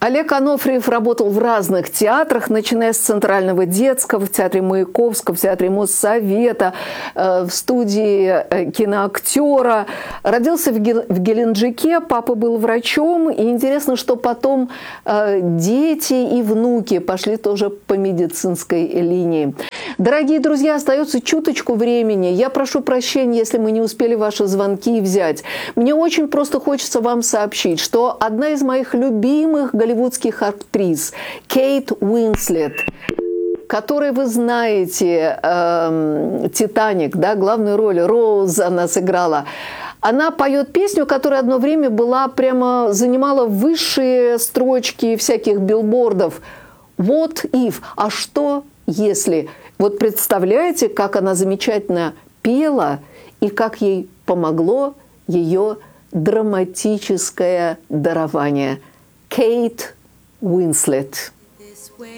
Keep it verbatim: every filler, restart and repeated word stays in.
Олег Анофриев работал в разных театрах, начиная с Центрального детского, в театре Маяковского, в театре Моссовета, в студии киноактера. Родился в Геленджике, папа был врачом. И интересно, что потом дети и внуки пошли тоже по медицинской линии. Дорогие друзья, остается чуточку времени. Я прошу прощения, если мы не успели ваши звонки взять. Мне очень просто хочется вам сообщить, что одна из моих любимых голливудских актрис Кейт Уинслет, которой вы знаете, э, «Титаник», да, главную роль Роуз она сыграла. Она поет песню, которая одно время была прямо занимала высшие строчки всяких билбордов. «What if?» А что если? Вот представляете, как она замечательно пела и как ей помогло ее драматическое дарование. Кейт Уинслет.